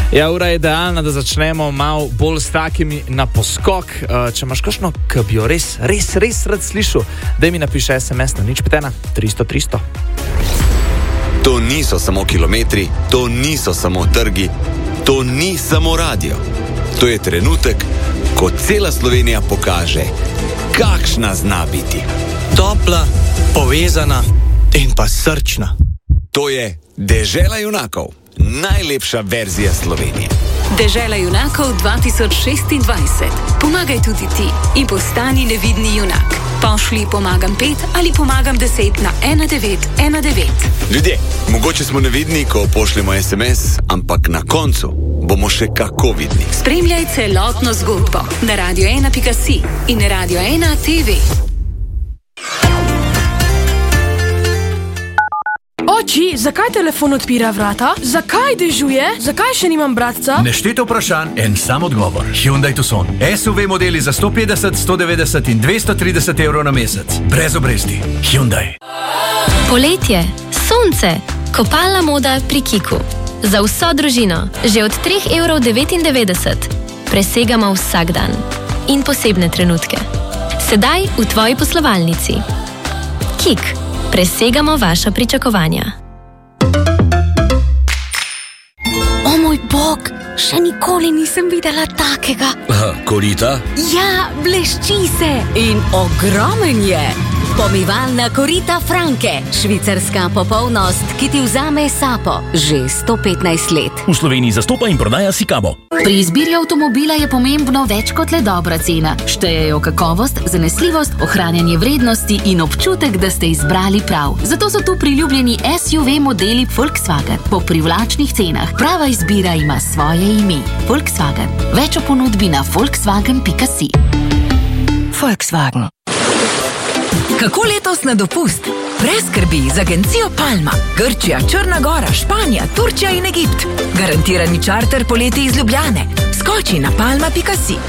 Ja, ura je idealna, da začnemo malo bolj s takimi na poskok. Če imaš kakšno, ki bi jo res rad slišal, daj mi napiši SMS na 051 300 300. To niso samo kilometri, to niso samo trgi, to ni samo radio. To je trenutek, ko cela Slovenija pokaže, kakšna zna biti. Topla, povezana in pa srčna. To je Dežela junakov, najlepša verzija Slovenije. Dežela junakov 2026. Pomagaj tudi ti in postani nevidni junak. Pošlji pomagam 5 ali pomagam 10 na 1919. Ljudje, mogoče smo nevidni, ko pošljemo SMS, ampak na koncu bomo še kako vidni. Spremljaj celotno zgodbo na radio1.si in Radio 1 TV. Oči, zakaj telefon odpira vrata? Zakaj dežuje? Zakaj še nimam bratca? Neštete vprašanj, en sam odgovor. Hyundai Tucson. SUV modeli za 150, 190 in 230 evrov na mesec. Brez obresti. Hyundai. Poletje, sonce, kopalna moda pri Kiku. Za vso družino, že od 3,99 €. Presegamo vsak dan. In posebne trenutke. Sedaj v tvoji poslovalnici. Kik. Presegamo vaša pričakovanja. O moj bog, še nikoli nisem videla takega. Korita? Ja, blešči se in ogromen je. Pomivalna korita Franke, švicarska popolnost, ki ti vzame sapo že 115 let. V Sloveniji zastopa in prodaja Sikabo. Pri izbiri avtomobila je pomembno več kot le dobra cena. Štejejo kakovost, zanesljivost, ohranjanje vrednosti in občutek, da ste izbrali prav. Zato so tu priljubljeni SUV modeli Volkswagen po privlačnih cenah. Prava izbira ima svoje ime. Volkswagen. Več o ponudbi na volkswagen.si. Volkswagen. Kako letos na dopust? Brez skrbi z agencijo Palma. Grčija, Črna Gora, Španija, Turčija in Egipt. Garantirani čarter poleti iz Ljubljane. Skoči na palma.si.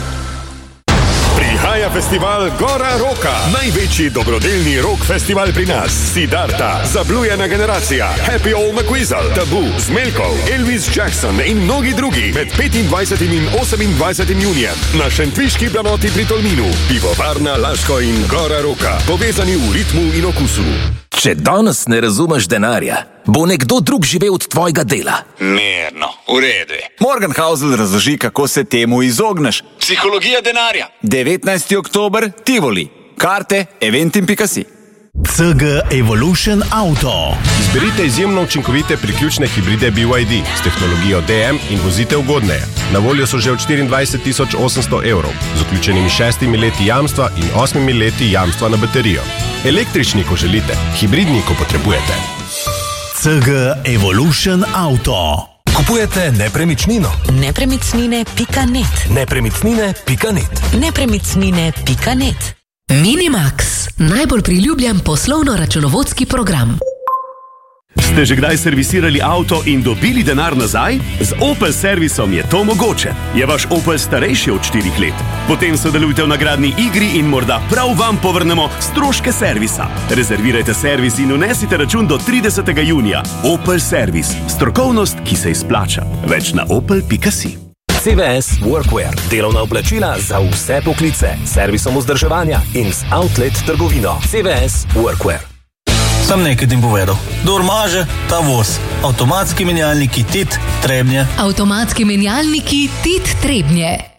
Prihaja festival Gora Roka. Največji dobrodelni rock festival pri nas. Siddharta, Zablujena generacija, Happy Old McWeasel, Tabu, Zmelkov, Elvis Jackson in mnogi drugi med 25. in 28. junijem na šentviški planoti pri Tolminu. Pivovarna Laško in Gora Roka. Povezani v ritmu in okusu. Če danes ne razumeš denarja, bo nekdo drug živel od tvojega dela. Mirno, v redu. Morgan Housel razloži, kako se temu izogneš. Psihologija denarja. 19. oktober, Tivoli. Karte, eventim.si. CG Evolution Auto. Izberite izjemno učinkovite priključne hibride BYD s tehnologijo DM in vozite ugodneje. Na voljo so že od 24.800 evrov, z vključenimi 6 leti jamstva in 8 leti jamstva na baterijo. Električni, ko želite, hibridni, ko potrebujete. CG Evolution Auto. Kupujete nepremičnino? Nepremičnine.net. Nepremičnine.net. Nepremičnine.net. Minimax. Najbolj priljubljen poslovno-računovodski program. Ste že kdaj servisirali avto in dobili denar nazaj? Z Opel servisom je to mogoče. Je vaš Opel starejši od 4 let? Potem sodelujte v nagradni igri in morda prav vam povrnemo stroške servisa. Rezervirajte servis in unesite račun do 30. junija. Opel servis. Strokovnost, ki se izplača. Več na opel.si. CVS Workwear. Delovna oblačila za vse poklice. Servisom vzdrževanja in z outlet trgovino. CVS Workwear. Sam nekaj tim povedal. Kdor maže, ta voz. Avtomatski menjalniki TIT Trebnje. Avtomatski menjalniki TIT Trebnje.